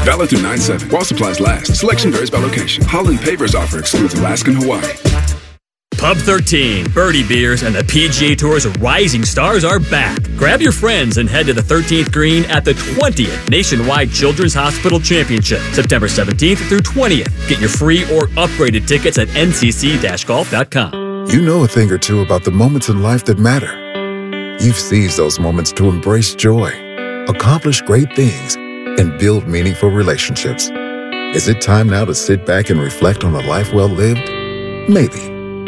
Valid through 9/7. While supplies last. Selection varies by location. Holland Pavers offer excludes Alaska and Hawaii. Pub 13, Birdie Beers, and the PGA Tour's rising stars are back. Grab your friends and head to the 13th green at the 20th Nationwide Children's Hospital Championship, September 17th through 20th. Get your free or upgraded tickets at ncc-golf.com. You know a thing or two about the moments in life that matter. You've seized those moments to embrace joy, accomplish great things, and build meaningful relationships. Is it time now to sit back and reflect on a life well lived? Maybe.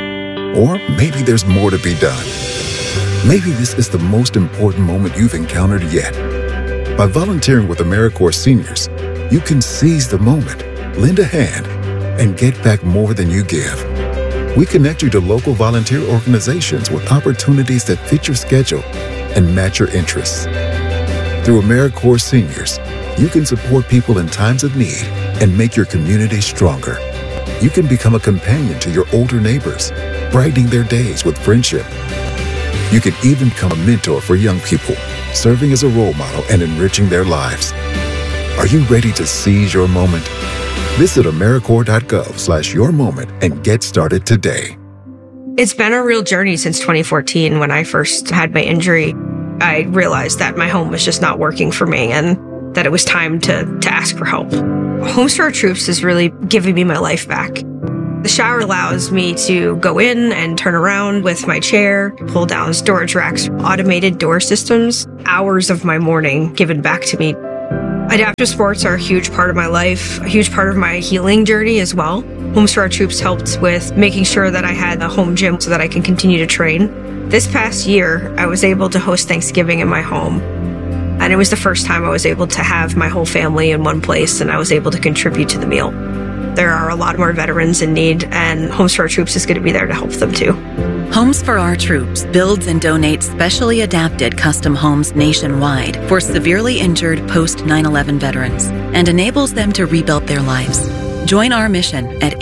Or maybe there's more to be done. Maybe this is the most important moment you've encountered yet. By volunteering with AmeriCorps Seniors, you can seize the moment, lend a hand, and get back more than you give. We connect you to local volunteer organizations with opportunities that fit your schedule and match your interests. Through AmeriCorps Seniors, you can support people in times of need and make your community stronger. You can become a companion to your older neighbors, brightening their days with friendship. You can even become a mentor for young people, serving as a role model and enriching their lives. Are you ready to seize your moment? Visit AmeriCorps.gov/yourmoment and get started today. It's been a real journey since 2014. When I first had my injury, I realized that my home was just not working for me and that it was time to ask for help. Homes for Our Troops is really giving me my life back. The shower allows me to go in and turn around with my chair, pull down storage racks, automated door systems, hours of my morning given back to me. Adaptive sports are a huge part of my life, a huge part of my healing journey as well. Homes for Our Troops helped with making sure that I had a home gym so that I can continue to train. This past year, I was able to host Thanksgiving in my home. And it was the first time I was able to have my whole family in one place, and I was able to contribute to the meal. There are a lot more veterans in need, and Homes for Our Troops is going to be there to help them too. Homes for Our Troops builds and donates specially adapted custom homes nationwide for severely injured post-9/11 veterans and enables them to rebuild their lives. Join our mission at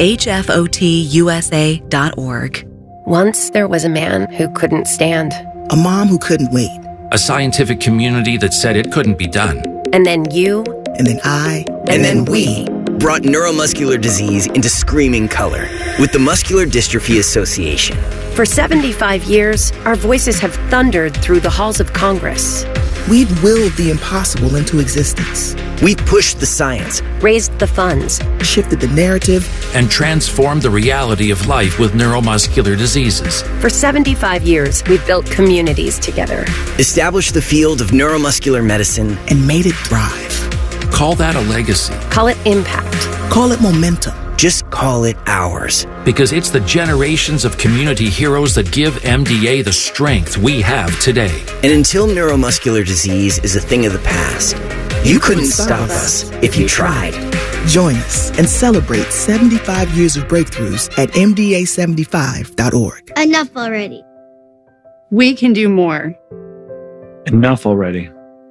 hfotusa.org. Once there was a man who couldn't stand. A mom who couldn't wait. A scientific community that said it couldn't be done. And then you. And then I. And then we brought neuromuscular disease into screaming color with the Muscular Dystrophy Association. For 75 years, our voices have thundered through the halls of Congress. We've willed the impossible into existence. We've pushed the science, raised the funds, shifted the narrative, and transformed the reality of life with neuromuscular diseases. For 75 years, we've built communities together, established the field of neuromuscular medicine, and made it thrive. Call that a legacy. Call it impact. Call it momentum. Just call it ours. Because it's the generations of community heroes that give MDA the strength we have today. And until neuromuscular disease is a thing of the past, you couldn't stop us if you tried. Join us and celebrate 75 years of breakthroughs at MDA75.org. Enough already. We can do more. Enough already.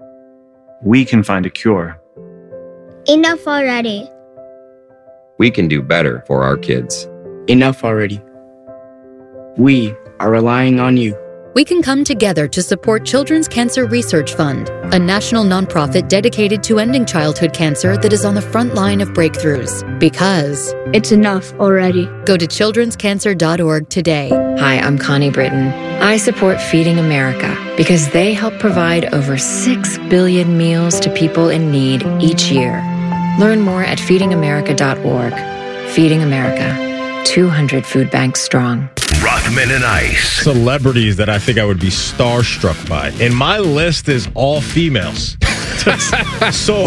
We can find a cure. Enough already. We can do better for our kids. Enough already. We are relying on you. We can come together to support Children's Cancer Research Fund, a national nonprofit dedicated to ending childhood cancer that is on the front line of breakthroughs. Because it's enough already. Go to childrenscancer.org today. Hi, I'm Connie Britton. I support Feeding America because they help provide over 6 billion meals to people in need each year. Learn more at feedingamerica.org. Feeding America, 200 food banks strong. Rothman and Ice. Celebrities that I think I would be starstruck by. And my list is all females. So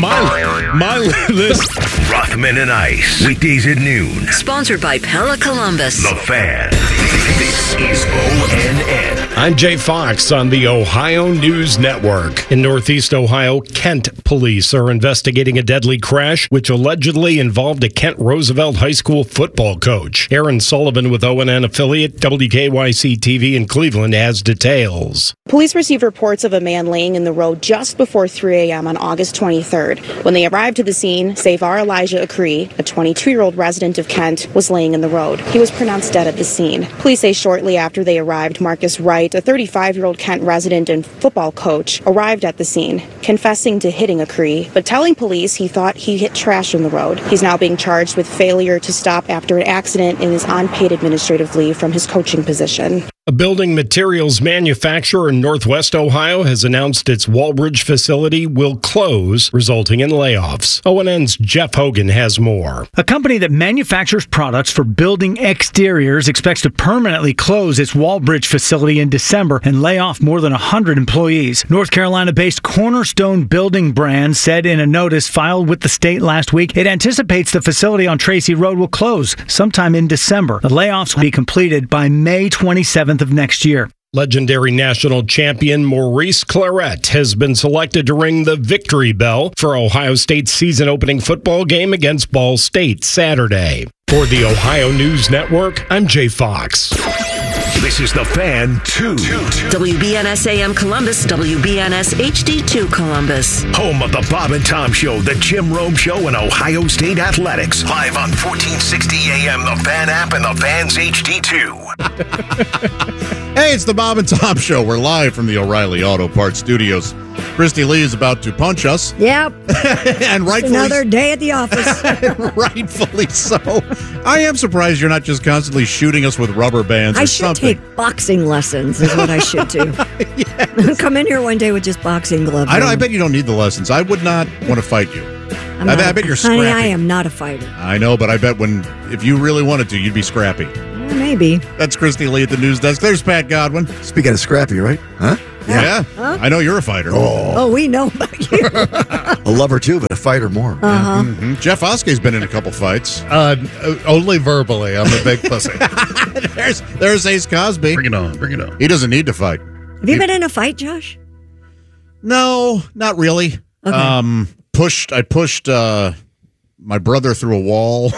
my list. Rothman and Ice. Weekdays at noon. Sponsored by Pella Columbus. The Fan. This is ONN. I'm Jay Fox on the Ohio News Network. In Northeast Ohio, Kent police are investigating a deadly crash which allegedly involved a Kent Roosevelt High School football coach. Aaron Sullivan with ONN affiliate WKYC-TV in Cleveland has details. Police received reports of a man laying in the road just before 3 a.m. on August 23rd. When they arrived to the scene, Savar Elijah Akri, a 22-year-old resident of Kent, was laying in the road. He was pronounced dead at the scene. Police say say shortly after they arrived, Marcus Wright, a 35-year-old Kent resident and football coach, arrived at the scene, confessing to hitting a Cree, but telling police he thought he hit trash in the road. He's now being charged with failure to stop after an accident and is on paid administrative leave from his coaching position. A building materials manufacturer in Northwest Ohio has announced its Walbridge facility will close, resulting in layoffs. ONN's Jeff Hogan has more. A company that manufactures products for building exteriors expects to permanently close its Walbridge facility in December and lay off more than 100 employees. North Carolina-based Cornerstone Building Brands said in a notice filed with the state last week, it anticipates the facility on Tracy Road will close sometime in December. The layoffs will be completed by May 27th of next year. Legendary national champion Maurice Clarett has been selected to ring the victory bell for Ohio State's season-opening football game against Ball State Saturday. For the Ohio News Network, I'm Jay Fox. This is The Fan 2. WBNS AM Columbus, WBNS HD2 Columbus. Home of the Bob and Tom Show, the Jim Rome Show, and Ohio State Athletics. Live on 1460 AM, the Fan app, and the Fan's HD2. Hey, it's the Bob and Tom Show. We're live from the O'Reilly Auto Parts Studios. Christy Lee is about to punch us. Yep. And rightfully another day at the office. Rightfully so. I am surprised you're not just constantly shooting us with rubber bands or something. I should take boxing lessons is what I should do. Yes. Come in here one day with just boxing gloves. I bet you don't need the lessons. I would not want to fight you. I bet you're scrappy. Honey, I am not a fighter. I know, but I bet if you really wanted to, you'd be scrappy. Maybe. That's Christy Lee at the news desk. There's Pat Godwin. Speaking of scrappy, right? Huh? Yeah. Huh? I know you're a fighter. Oh, we know about you. A lover too, but a fighter more. Uh-huh. Mm-hmm. Jeff Oskey's been in a couple fights. Only verbally. I'm a big pussy. There's Ace Cosby. Bring it on. He doesn't need to fight. Have you been in a fight, Josh? No, not really. Okay. I pushed my brother through a wall.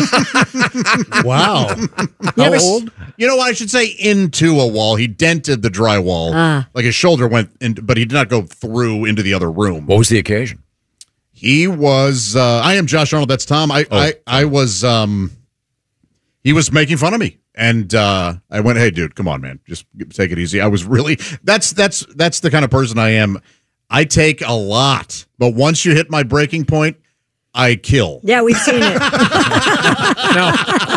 Wow. How old? You know what? I should say into a wall. He dented the drywall. Like his shoulder went in, but he did not go through into the other room. What was the occasion? He was, I am Josh Arnold. That's Tom. I was, he was making fun of me. And I went, hey, dude, come on, man. Just take it easy. I was really, that's the kind of person I am. I take a lot. But once you hit my breaking point, I kill. Yeah, we've seen it. No,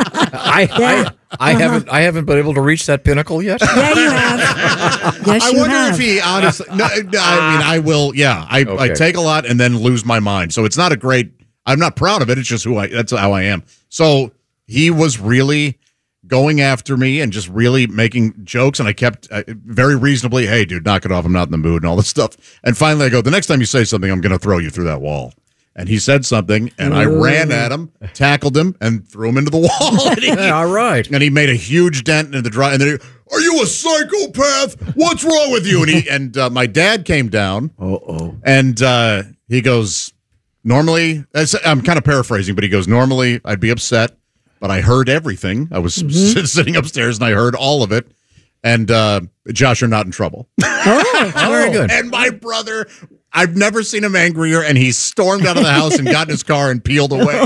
I haven't been able to reach that pinnacle yet. Yeah, you have. Yes, I wonder if he honestly. No, I mean, I will. Yeah, I take a lot and then lose my mind. So it's not a great. I'm not proud of it. It's just that's how I am. So he was really going after me and just really making jokes, and I kept very reasonably, hey, dude, knock it off. I'm not in the mood and all this stuff. And finally, I go, the next time you say something, I'm going to throw you through that wall. And he said something, and I ran at him, tackled him, and threw him into the wall. All right. And he made a huge dent in the dry. And then are you a psychopath? What's wrong with you? And my dad came down. And he goes, normally, I'm kind of paraphrasing, but he goes, normally I'd be upset, but I heard everything. I was sitting upstairs, and I heard all of it. And Josh, you're not in trouble. Very good. And my brother, I've never seen him angrier, and he stormed out of the house and got in his car and peeled away.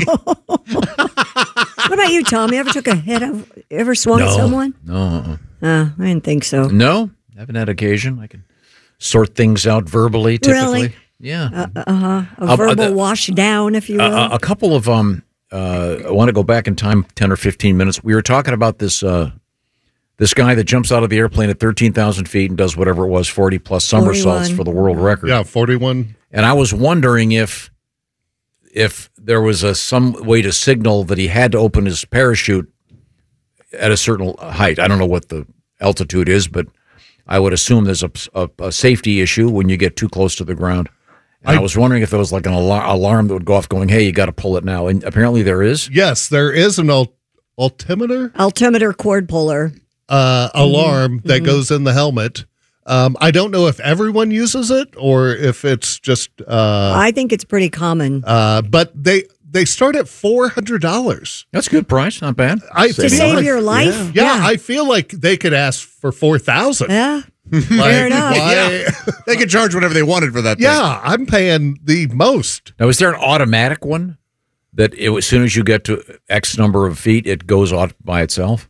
What about you, Tom? You ever took a hit? Ever swung at someone? No. I didn't think so. No, haven't had occasion. I can sort things out verbally, typically. Really? Yeah. A verbal wash down, if you will. A couple of I want to go back in time 10 or 15 minutes. We were talking about this guy that jumps out of the airplane at 13,000 feet and does whatever it was, 40-plus somersaults for the world record. Yeah, 41. And I was wondering if there was some way to signal that he had to open his parachute at a certain height. I don't know what the altitude is, but I would assume there's a safety issue when you get too close to the ground. And I was wondering if there was like an alarm that would go off going, hey, you got to pull it now. And apparently there is. Yes, there is an altimeter? Altimeter cord puller. Alarm that goes in the helmet. I don't know if everyone uses it or if it's just. I think it's pretty common. But they start at $400. That's a good price, not bad. To save your life. Yeah, I feel like they could ask for $4,000. Yeah, fair enough. Yeah. They could charge whatever they wanted for that. Yeah, I'm paying the most. Now, is there an automatic one that as soon as you get to X number of feet, it goes out by itself?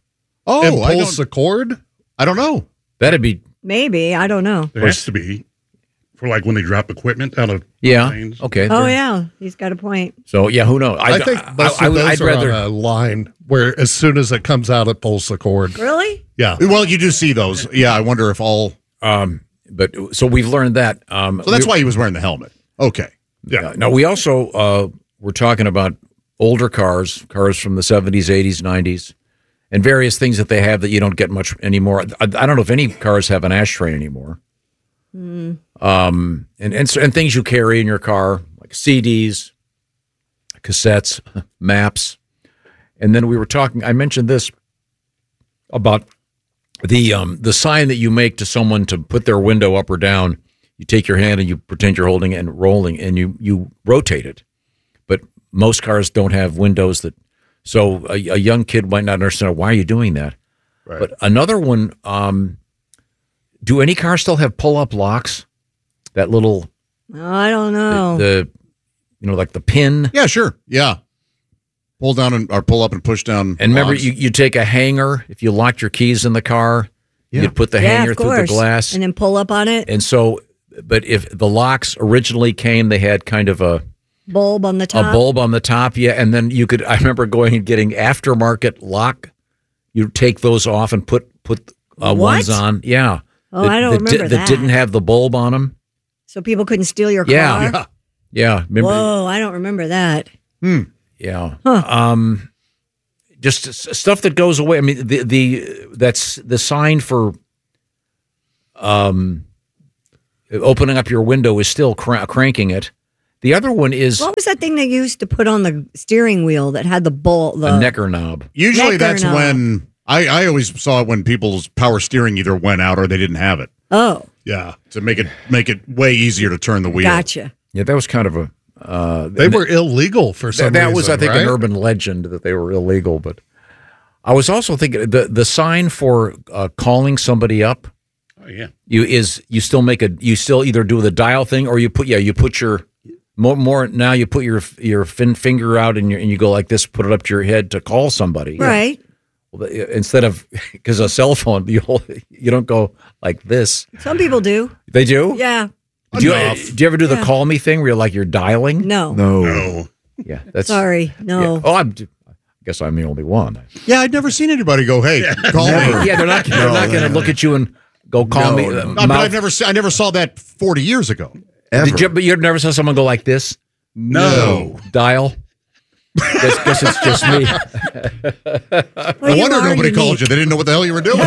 Oh, and pulls the cord? I don't know. That'd be Maybe. I don't know. There has to be for like when they drop equipment out of planes. Okay. Oh, yeah. He's got a point. So, yeah, who knows? I think most of those are on a line where as soon as it comes out, it pulls the cord. Really? Yeah. Well, you do see those. Yeah, I wonder if all... But so we've learned that. So that's why he was wearing the helmet. Okay. Yeah. Now, we also were talking about older cars from the 70s, 80s, 90s, and various things that they have that you don't get much anymore. I don't know if any cars have an ashtray anymore. And things you carry in your car, like CDs, cassettes, maps. And then we were talking, I mentioned this about the sign that you make to someone to put their window up or down. You take your hand and you pretend you're holding it and rolling, and you rotate it. But most cars don't have windows that, so a young kid might not understand, why are you doing that? Right. But another one, do any cars still have pull-up locks? That little... I don't know. The like the pin? Yeah, sure. Yeah. Pull down or pull up and push down. And remember, you take a hanger. If you locked your keys in the car, you'd put the hanger through the glass. And then pull up on it. And so, but if the locks originally came, they had kind of a bulb on the top. A bulb on the top, yeah. And then you could, I remember going and getting aftermarket lock. You take those off and put ones on. Yeah. Oh, I don't remember that. That didn't have the bulb on them. So people couldn't steal your car? Yeah. Remember? Whoa, I don't remember that. Yeah. Huh. Just stuff that goes away. I mean, that's the sign for opening up your window is still cranking it. The other one is... What was that thing they used to put on the steering wheel that had the bolt? A necker knob. Usually that's when... I always saw it when people's power steering either went out or they didn't have it. Oh. Yeah, to make it way easier to turn the wheel. Gotcha. Yeah, that was kind of a... they were illegal for some reason. That was, I think, right? an urban legend that they were illegal. But I was also thinking the sign for calling somebody up. Oh yeah. You still either do the dial thing or you put your more now you put your finger out and you go like this, put it up to your head to call somebody. Right. Well, instead of, because a cell phone you don't go like this. Some people do. They do? Yeah. Do you ever do the call me thing where you're dialing? No. Yeah, that's sorry. No. Yeah. Oh, I guess I'm the only one. Yeah, I'd never seen anybody go, "Hey, call me." Yeah, they're not going to look at you and go call me. No, but I never saw that 40 years ago. But you never saw someone go like this? No. Dial. Guess it's just me. No wonder nobody called you. They didn't know what the hell you were doing.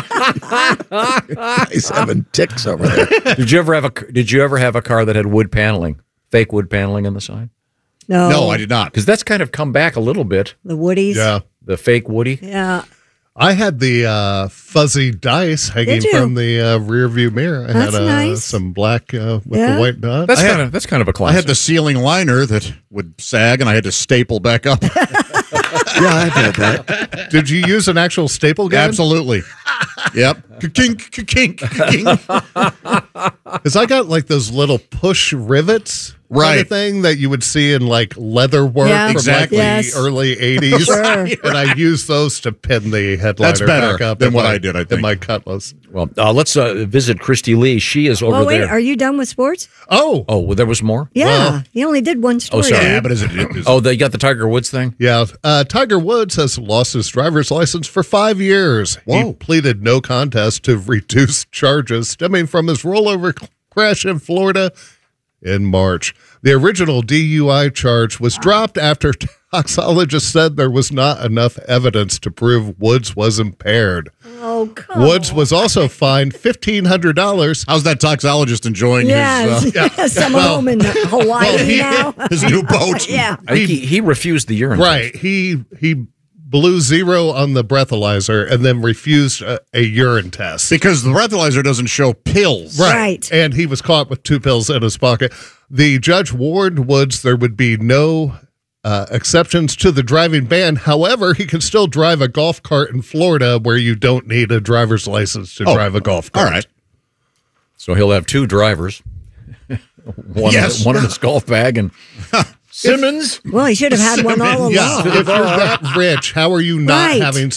He's having ticks over there. Did you ever have a car that had wood paneling, fake wood paneling on the side? No, I did not. Because that's kind of come back a little bit. The Woodies. Yeah, the fake Woody. Yeah. I had the fuzzy dice hanging from the rear view mirror. I had nice. some black with the white dot. That's kind of a classic. I had the ceiling liner that would sag, and I had to staple back up. Yeah, I've had that. Did you use an actual staple gun? Absolutely. Yep. Ka-kink, ka-kink, ka-kink. Because I got like those little push rivets. Kind of thing that you would see in like leather work from like the early 80s. Sure. And I used those to pin the headliner back up than what I did, I think. In my Cutlass. Well, let's visit Christy Lee. She is over there. Are you done with sports? Oh, well, there was more? Yeah. He only did one story. Oh, sorry. Yeah, but they got the Tiger Woods thing? Yeah. Tiger Woods has lost his driver's license for 5 years. Whoa. He pleaded no contest to reduce charges stemming from his rollover crash in Florida in March. The original DUI charge was dropped after toxologists said there was not enough evidence to prove Woods was impaired. Oh, come Woods was also fined $1,500. How's that toxologist enjoying his... Some home in Hawaii now. His new boat. Yeah. I think he refused the urine test. He blew 0 on the breathalyzer and then refused a urine test. Because the breathalyzer doesn't show pills. Right. And he was caught with 2 pills in his pocket. The judge warned Woods there would be no exceptions to the driving ban. However, he can still drive a golf cart in Florida where you don't need a driver's license to drive a golf cart. All right. So he'll have 2 drivers. one in his golf bag and... Simmons. Well, he should have had one all along. Yeah, if you're that rich, how are you not having someone?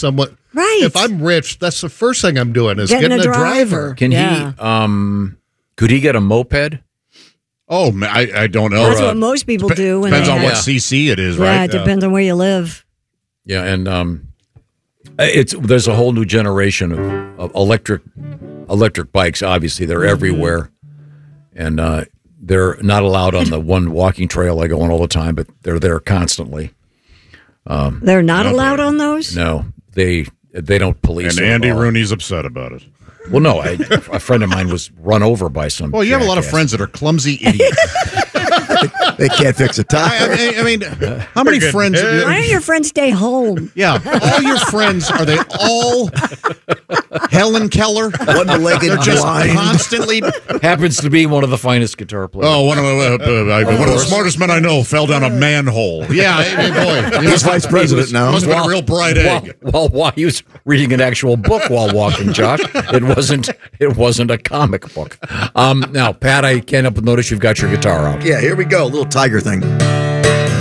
Right. If I'm rich, that's the first thing I'm doing is Getting getting a a driver. Can he? Could he get a moped? Oh, I don't know. That's what most people do. When Depends they on have- what CC it is, Yeah, right? it depends on where you live. Yeah, and there's a whole new generation of electric bikes. Obviously, they're everywhere, and they're not allowed on the one walking trail I go on all the time, but they're there constantly. They're not allowed on those? No, they don't police. And it at Andy all. Rooney's upset about it. Well, no, a friend of mine was run over by some. Well, you have a lot of jackass. friends that are clumsy idiots. They can't fix a tire. I mean, how many friends? Why don't your friends stay home? Yeah, all your friends, are they all Helen Keller? One-legged They're just blind. constantly. Happens to be one of the finest guitar players. Oh, one of the smartest men I know fell down a manhole. Yeah, hey, boy, He's vice president now. Must have been a real bright egg. While he was reading an actual book while walking, Josh, it wasn't a comic book. Now, Pat, I can't help but notice you've got your guitar out. Yeah, here we go. A little tiger thing.